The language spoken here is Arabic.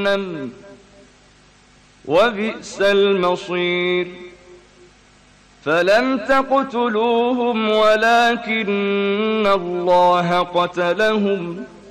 جهنم وبئس المصير. فلم تقتلوهم ولكن الله قتلهم